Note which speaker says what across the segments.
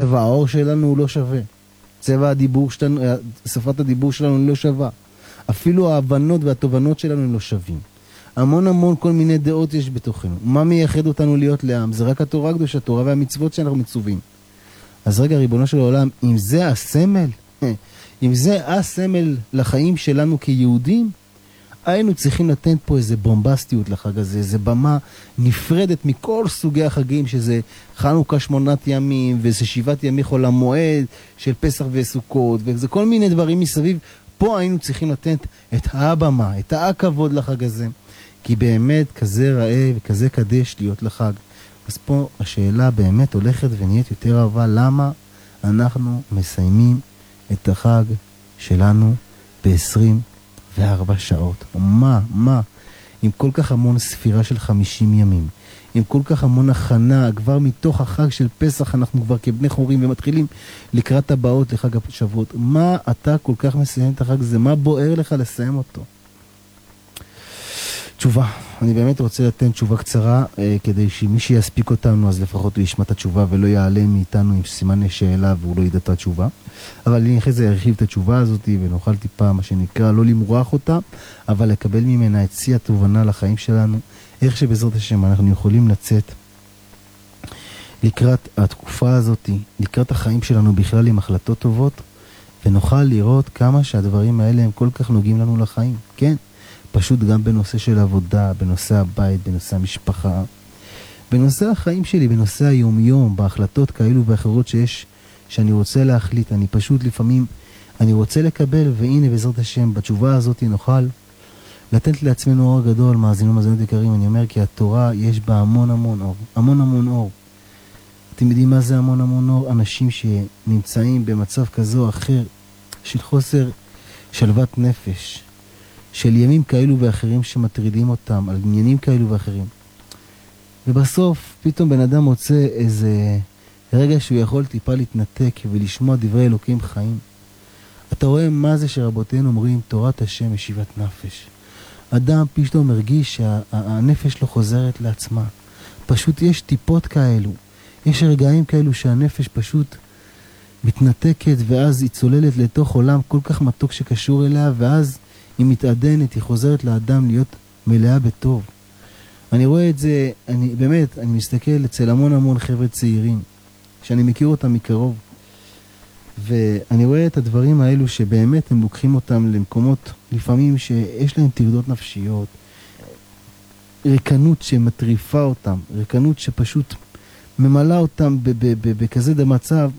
Speaker 1: צבע העור שלנו הוא לא שווה. צבע הדיבור שלנו, שפת הדיבור שלנו לא שווה. אפילו ההבנות והתובנות שלנו הם לא שווים. המון כל מיני דעות יש בתוכנו. מה מייחד אותנו להיות לעם? זה רק התורה הקדושה, התורה והמצוות שאנחנו מצווים. אז רגע, ריבונו של העולם, אם זה הסמל, אם זה הסמל לחיים שלנו כיהודים, היינו צריכים לתת פה איזה בומבסטיות לחג הזה, איזה במה נפרדת מכל סוגי החגים, שזה חנוכה 8 ימים, וזה 7 ימי חול המועד של פסח וסוכות, וזה כל מיני דברים מסביב. פה היינו צריכים לתת את הבמה, את הכבוד לחג הזה, כי באמת כזה ראה וכזה קדש להיות לחג. אז פה השאלה באמת הולכת ונהיית יותר אהבה, למה אנחנו מסיימים את החג שלנו ב-24 שעות? מה? עם כל כך המון ספירה של 50 ימים, עם כל כך המון הכנה, כבר מתוך החג של פסח אנחנו כבר כבני חורים ומתחילים לקראת הבאות לחג השבועות. מה אתה כל כך מסיים את החג הזה? מה בוער לך לסיים אותו? תשובה. אני באמת רוצה לתת תשובה קצרה, כדי שמי שיספיק אותנו אז לפחות הוא ישמע את התשובה ולא יעלה מאיתנו עם סימני שאלה והוא לא ידע את התשובה. אבל אני אחרי זה ארחיב את התשובה הזאת ונוכל טיפה מה שנקרא לא למרוח אותה, אבל לקבל ממנה את שיא התובנה לחיים שלנו, איך שבעזרת השם אנחנו יכולים לצאת לקראת התקופה הזאת, לקראת החיים שלנו בכלל עם החלטות טובות, ונוכל לראות כמה שהדברים האלה הם כל כך נוגעים לנו לחיים. כן, פשוט גם בנושא של עבודה, בנושא הבית, בנושא המשפחה, בנושא החיים שלי, בנושא היום-יום, בהחלטות כאלו ואחרות שיש, שאני רוצה להחליט. אני פשוט לפעמים, אני רוצה לקבל, והנה בעזרת השם, בתשובה הזאת נוכל לתת לעצמנו אור גדול. מאזינים ומאזינות יקרים, אני אומר כי התורה יש בה המון אור, המון אור. אתם יודעים מה זה המון אור? אנשים שנמצאים במצב כזה או אחר של חוסר שלוות נפש, של ימים כאלו ואחרים שמטרידים אותם, על עניינים כאלו ואחרים. ובסוף פתאום בן אדם מוצא איזה רגע שהוא יכול טיפה להתנתק ולשמוע דברי אלוקים חיים. אתה רואה מה זה שרבותינו אומרים תורת השם ישיבת נפש. אדם פתאום מרגיש שהנפש לא חוזרת לעצמה. פשוט יש טיפות כאלו. יש רגעים כאלו שהנפש פשוט מתנתקת ואז היא צוללת לתוך עולם כל כך מתוק שקשור אליה, ואז היא מתעדנת, היא חוזרת לאדם להיות מלאה בטוב. אני רואה את זה, אני מסתכל אצל המון חבר'ה צעירים, שאני מכיר אותם מקרוב, ואני רואה את הדברים האלו שבאמת הם לוקחים אותם למקומות לפעמים שיש להם טרדות נפשיות, ריקנות שמטריפה אותם, ריקנות שפשוט ממלאה אותם בכזה מצב,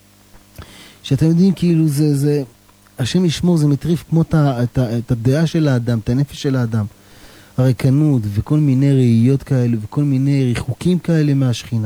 Speaker 1: שאתם יודעים כאילו זה השם ישמור, זה מטריף כמו את הדעה של האדם, את הנפש של האדם. הריקנות וכל מיני ראיות כאלה וכל מיני ריחוקים כאלה מהשכינה.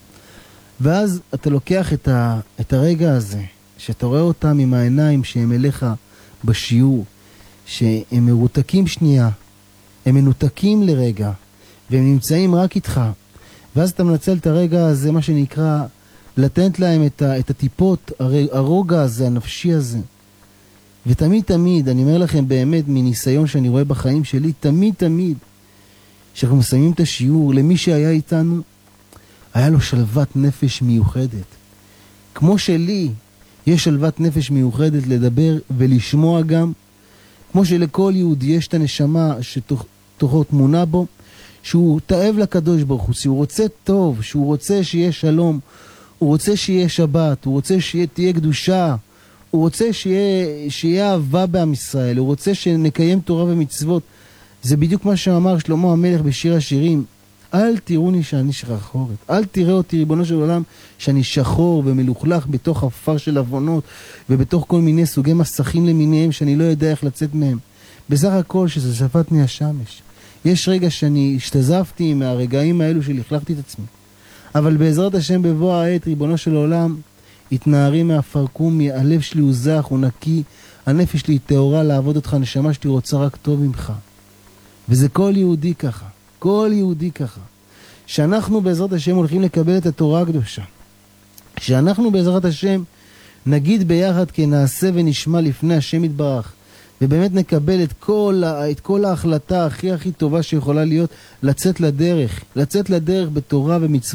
Speaker 1: ואז אתה לוקח את הרגע הזה, שאתה רואה אותם עם העיניים שהם אליך בשיעור, שהם מרותקים שנייה, הם מנותקים לרגע, והם נמצאים רק איתך. ואז אתה מנצל את הרגע הזה, מה שנקרא, לתת להם את הטיפות, הרוגע הזה, הנפשי הזה. ותמיד, אני אומר לכם באמת מניסיון שאני רואה בחיים שלי, תמיד, שאנחנו מסיימים את השיעור, למי שהיה איתנו, היה לו שלוות נפש מיוחדת. כמו שלי, יש שלוות נפש מיוחדת לדבר ולשמוע גם, כמו שלכל יהודי יש את הנשמה שתוכו תמונה בו, שהוא תאב לקדוש ברוך הוא, שהוא רוצה טוב, שהוא רוצה שיהיה שלום, הוא רוצה שיהיה שבת, הוא רוצה שתהיה קדושה, הוא רוצה שיהיה אהבה בעם ישראל, הוא רוצה שנקיים תורה ומצוות. זה בדיוק מה שאמר שלמה המלך בשיר השירים, אל תראוני שאני שחורת, אל תראה אותי ריבונו של עולם שאני שחור ומלוכלך בתוך אפר של אבונות ובתוך כל מיני סוגי מסכים למיניהם שאני לא יודע איך לצאת מהם. בסך הכל שזה שפטני השמש. יש רגע שאני השתזפתי מהרגעים האלו שלכלכתי את עצמי, אבל בעזרת השם בבוא העת ריבונו של עולם התנערי מהפרקום, הלב שלי הוא זך, הוא נקי, הנפש שלי היא טהורה לעבוד אותך, הנשמה שלי רוצה רק טוב ממך. וזה כל יהודי ככה, כל יהודי ככה. שאנחנו בעזרת השם הולכים לקבל את התורה הקדושה, שאנחנו בעזרת השם נגיד ביחד כנעשה ונשמע לפני השם יתברך, ובאמת נקבל את כל ההחלטה הכי טובה שיכולה להיות, לצאת לדרך בתורה ומצוות,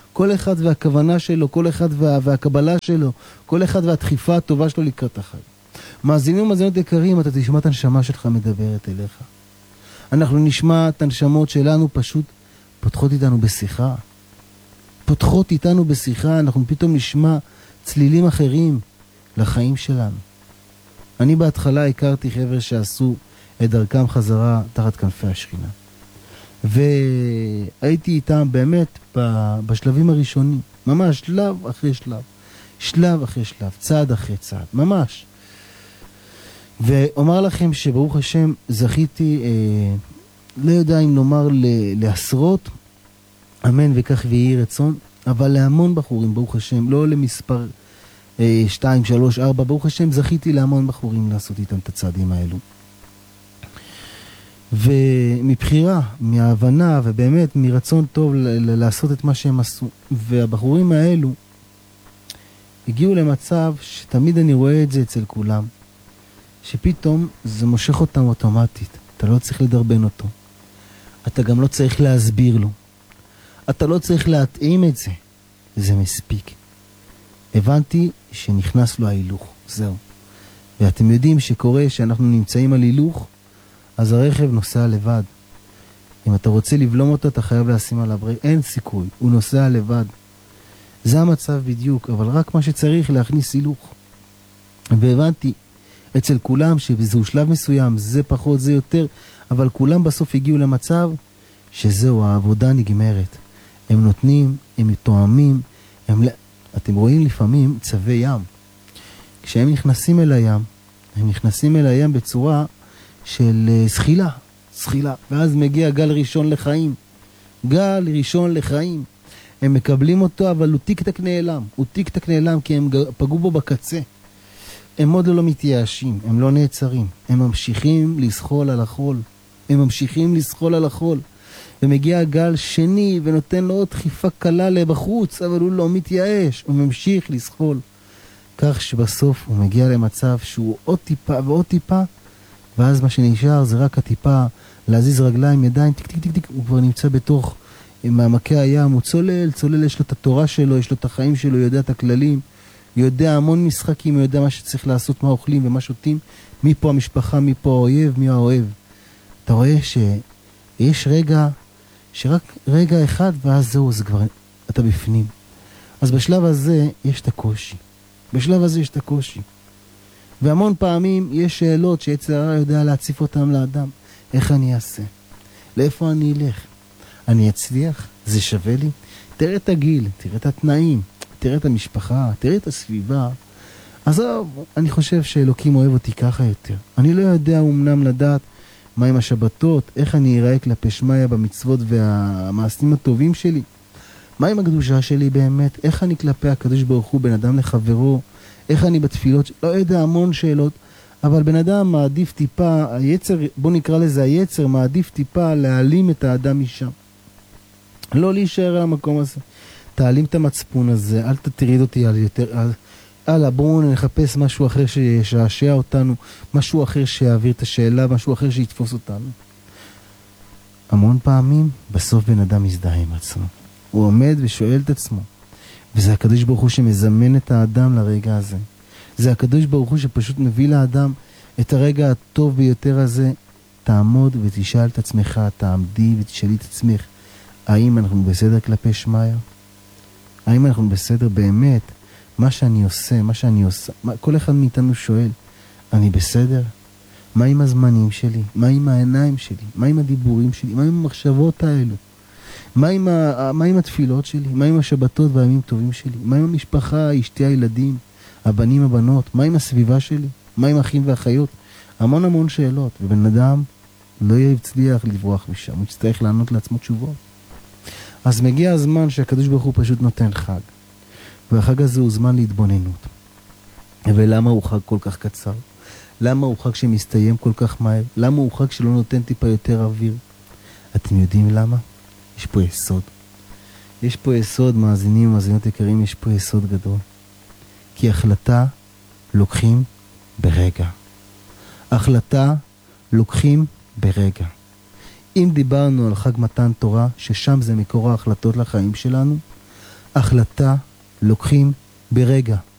Speaker 1: כל אחד והכוונה שלו, כל אחד והקבלה שלו, כל אחד והדחיפה הטובה שלו לקראת החג. מאזינים ומאזינות יקרים, אתה תשמע את הנשמה שלך מדברת אליך. אנחנו נשמע את הנשמות שלנו פשוט פותחות איתנו בשיחה. פותחות איתנו בשיחה, אנחנו פתאום נשמע צלילים אחרים לחיים שלנו. אני בהתחלה הכרתי חבר'ה שעשו את דרכם חזרה תחת כנפי השכינה. והייתי איתם באמת בשלבים הראשונים, ממש שלב אחרי שלב, שלב אחרי שלב, צעד אחרי צעד, ממש. ואומר לכם שברוך השם זכיתי, לא יודע אם נאמר לעשרות, אמן וכך ויהי רצון, אבל להמון בחורים, ברוך השם, לא למספר 2, 3, 4, ברוך השם זכיתי להמון בחורים לעשות איתם את הצעדים האלו. ומבחירה, מההבנה ובאמת מרצון טוב לעשות את מה שהם עשו. והבחורים האלו הגיעו למצב שתמיד אני רואה את זה אצל כולם, שפתאום זה מושך אותם אוטומטית. אתה לא צריך לדרבן אותו. אתה גם לא צריך להסביר לו. אתה לא צריך להתאים את זה. זה מספיק. הבנתי שנכנס לו ההילוך. זהו. ואתם יודעים שקורה שאנחנו נמצאים על הילוך, אז הרכב נוסע לבד. אם אתה רוצה לבלום אותו, אתה חייב לשים עליו רכב. אין סיכוי. הוא נוסע לבד. זה המצב בדיוק, אבל רק מה שצריך להכניס הילוך. והבנתי אצל כולם שבזהו שלב מסוים, זה פחות, זה יותר, אבל כולם בסוף הגיעו למצב שזהו, העבודה נגמרת. הם נותנים, הם מתואמים, אתם רואים לפעמים צווי ים. כשהם נכנסים אל הים, הם נכנסים אל הים בצורה של שחילה, ואז מגיע גל ראשון לחיים. גל ראשון לחיים. הם מקבלים אותו, אבל הוא טיק-טק נעלם. הוא טיק-טק נעלם כי הם פגעו בו בקצה. הם עוד לא מתייאשים, הם לא נעצרים. הם ממשיכים לסחול על החול. הם ממשיכים לסחול על החול. ומגיע גל שני ונותן לו עוד דחיפה קלה לבחוץ, אבל הוא לא מתייאש. הוא ממשיך לסחול. כך שבסוף הוא מגיע למצב שהוא עוד טיפה ועוד טיפה, ואז מה שנשאר זה רק הטיפה להזיז רגליים, ידיים, טיק טיק טיק טיק, הוא כבר נמצא בתוך מעמקי הים, הוא צולל, יש לו את התורה שלו, יש לו את החיים שלו, יודע את הכללים, יודע המון משחקים, הוא יודע מה שצריך לעשות, מה אוכלים ומה שותים, מי פה המשפחה, מי פה האויב, מי האוהב. אתה רואה שיש רגע, שרק רגע אחד, ואז זהו, זה כבר, אתה בפנים. אז בשלב הזה יש את הקושי. בשלב הזה יש את הקושי. והמון פעמים יש שאלות שיצר הרע יודע להציף אותם לאדם. איך אני אעשה? לאיפה אני אלך? אני אצליח? זה שווה לי? תראה את הגיל, תראה את התנאים, תראה את המשפחה, תראה את הסביבה. אז אני חושב שאלוקים אוהב אותי ככה יותר. אני לא יודע אומנם לדעת מה עם השבתות, איך אני אראה כלפי שמיה במצוות והמעשים הטובים שלי. מה עם הקדושה שלי באמת? איך אני כלפי הקדוש ברוך הוא בן אדם לחברו? איך אני בתפילות? לא יודע, המון שאלות. אבל בן אדם מעדיף טיפה, היצר, בוא נקרא לזה היצר, מעדיף טיפה להעלים את האדם משם. לא להישאר על המקום הזה. תעלים את המצפון הזה, אל תטריד אותי על יותר, הלאה, בואו נחפש משהו אחר שישעשע אותנו, משהו אחר שיעביר את השאלה, משהו אחר שיתפוס אותנו. המון פעמים, בסוף בן אדם מזדהה עם עצמו. הוא עומד ושואל את עצמו. וזה הקדוש ברוך הוא שמזמן את האדם לרגע הזה. זה הקדוש ברוך הוא שפשוט מביא לאדם את הרגע הטוב ביותר הזה. תעמוד ותשאל את עצמך, תעמדי ותשאלי את עצמך, האם אנחנו בסדר כלפי שמיה? האם אנחנו בסדר באמת? מה שאני עושה, מה שאני עושה, כל אחד מאיתנו שואל, אני בסדר? מה עם הזמנים שלי? מה עם העיניים שלי? מה עם הדיבורים שלי? מה עם המחשבות האלו? מה עם התפילות שלי? מה עם השבתות והימים טובים שלי? מה עם המשפחה, אשתי, הילדים, הבנים, הבנות? מה עם הסביבה שלי? מה עם האחים והאחיות? המון המון שאלות, ובן אדם לא יצליח לברוח משם, הוא יצטרך לענות לעצמו תשובות. אז מגיע הזמן שהקדוש ברוך הוא פשוט נותן חג. והחג הזה הוא זמן להתבוננות. ולמה הוא חג כל כך קצר? למה הוא חג שמסתיים כל כך מהר? למה הוא חג שלא נותן טיפה יותר אוויר? אתם יודעים למה? יש פה יסוד. יש פה יסוד, מאזינים ומאזינות יקרים, יש פה יסוד גדול. כי החלטה לוקחים ברגע. החלטה לוקחים ברגע. אם דיברנו על חג מתן תורה, ששם זה מקור ההחלטות לחיים שלנו, החלטה לוקחים ברגע.